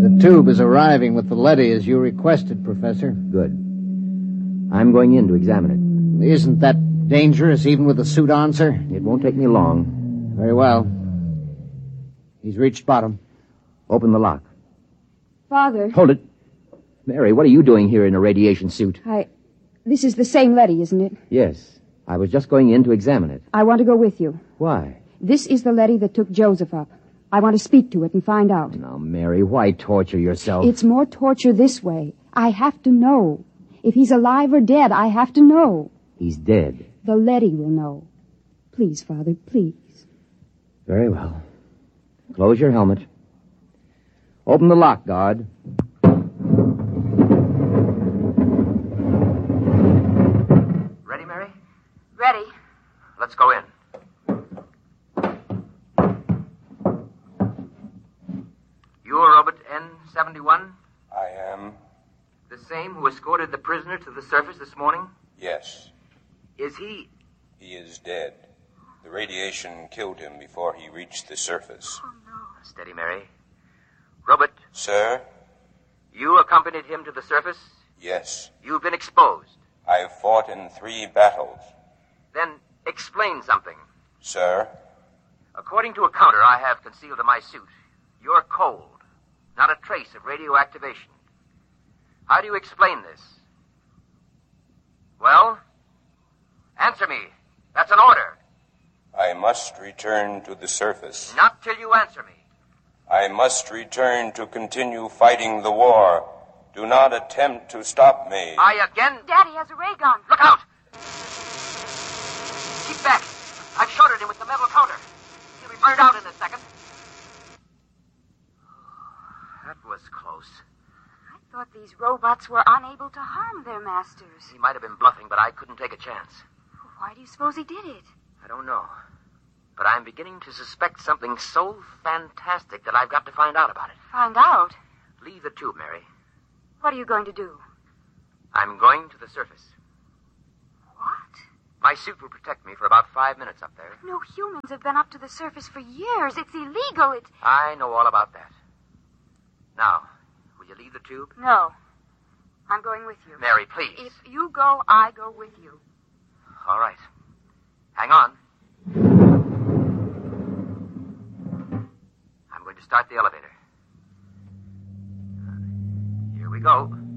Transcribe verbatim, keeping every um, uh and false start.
The tube is arriving with the leady as you requested, Professor. Good. I'm going in to examine it. Isn't that dangerous, even with the suit on, sir? It won't take me long. Very well. He's reached bottom. Open the lock. Father. Hold it. Mary, what are you doing here in a radiation suit? I... This is the same leady, isn't it? Yes. I was just going in to examine it. I want to go with you. Why? This is the leady that took Joseph up. I want to speak to it and find out. Now, Mary, why torture yourself? It's more torture this way. I have to know. If he's alive or dead, I have to know. He's dead. The leady will know. Please, Father, please. Very well. Close your helmet. Open the lock, guard. Ready, Mary? Ready. Let's go in. You're Robert N seventy-one? I am. The same who escorted the prisoner to the surface this morning? Yes. Is he... He is dead. The radiation killed him before he reached the surface. Oh, no. Steady, Mary. Robert, Sir? you accompanied him to the surface? Yes. You've been exposed. I have fought in three battles. Then explain something. Sir? According to a counter I have concealed in my suit, you're cold. Not a trace of radioactivation. How do you explain this? Well? Answer me. That's an order. I must return to the surface. Not till you answer me. I must return to continue fighting the war. Do not attempt to stop me. I again... Daddy has a ray gun. Look out! Keep back. I've shorted him with the metal counter. He'll be burned out in a second. That was close. I thought these robots were unable to harm their masters. He might have been bluffing, but I couldn't take a chance. Why do you suppose he did it? I don't know. But I'm beginning to suspect something so fantastic that I've got to find out about it. Find out? Leave the tube, Mary. What are you going to do? I'm going to the surface. What? My suit will protect me for about five minutes up there. No humans have been up to the surface for years. It's illegal. It's... I know all about that. Now, will you leave the tube? No. I'm going with you. Mary, please. If you go, I go with you. All right. Hang on. I'm going to start the elevator. Here we go.